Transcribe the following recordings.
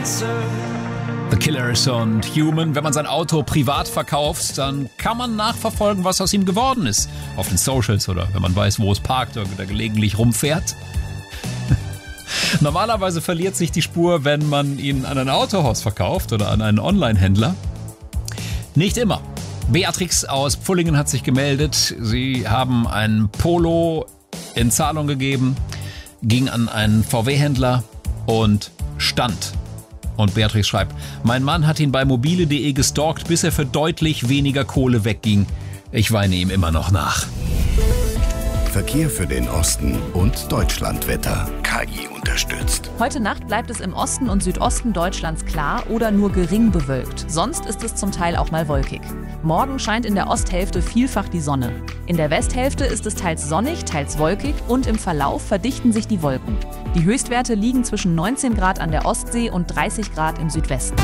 The Killers und Human. Wenn man sein Auto privat verkauft, dann kann man nachverfolgen, was aus ihm geworden ist. Auf den Socials oder wenn man weiß, wo es parkt oder gelegentlich rumfährt. Normalerweise verliert sich die Spur, wenn man ihn an ein Autohaus verkauft oder an einen Online-Händler. Nicht immer. Beatrix aus Pfullingen hat sich gemeldet. Sie haben ein Polo in Zahlung gegeben, ging an einen VW-Händler und stand. Und Beatrix schreibt: Mein Mann hat ihn bei mobile.de gestalkt, bis er für deutlich weniger Kohle wegging. Ich weine ihm immer noch nach. Verkehr für den Osten und Deutschlandwetter. KI unterstützt. Heute Nacht bleibt es im Osten und Südosten Deutschlands klar oder nur gering bewölkt. Sonst ist es zum Teil auch mal wolkig. Morgen scheint in der Osthälfte vielfach die Sonne. In der Westhälfte ist es teils sonnig, teils wolkig und im Verlauf verdichten sich die Wolken. Die Höchstwerte liegen zwischen 19 Grad an der Ostsee und 30 Grad im Südwesten.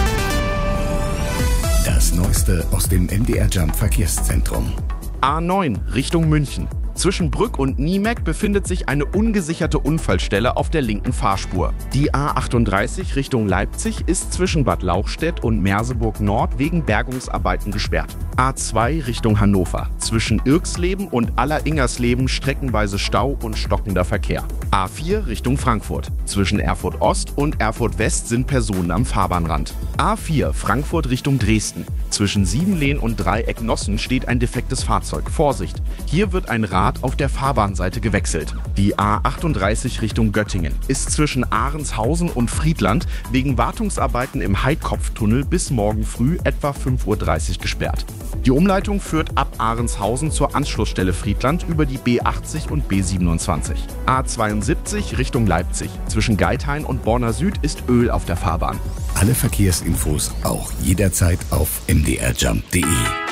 Das Neueste aus dem MDR Jump Verkehrszentrum. A9 Richtung München. Zwischen Brück und Niemeck befindet sich eine ungesicherte Unfallstelle auf der linken Fahrspur. Die A38 Richtung Leipzig ist zwischen Bad Lauchstädt und Merseburg Nord wegen Bergungsarbeiten gesperrt. A2 Richtung Hannover. Zwischen Irxleben und Alleringersleben streckenweise Stau und stockender Verkehr. A4 Richtung Frankfurt. Zwischen Erfurt Ost und Erfurt West sind Personen am Fahrbahnrand. A4 Frankfurt Richtung Dresden. Zwischen Siebenlehn und Dreieck Nossen steht ein defektes Fahrzeug. Vorsicht! Hier wird ein Rad auf der Fahrbahnseite gewechselt. Die A38 Richtung Göttingen ist zwischen Ahrenshausen und Friedland wegen Wartungsarbeiten im Heidkopftunnel bis morgen früh etwa 5:30 Uhr gesperrt. Die Umleitung führt ab Ahrenshausen zur Anschlussstelle Friedland über die B80 und B27. A72 Richtung Leipzig. Zwischen Geithain und Borna Süd ist Öl auf der Fahrbahn. Alle Verkehrsinfos auch jederzeit auf mdrjump.de.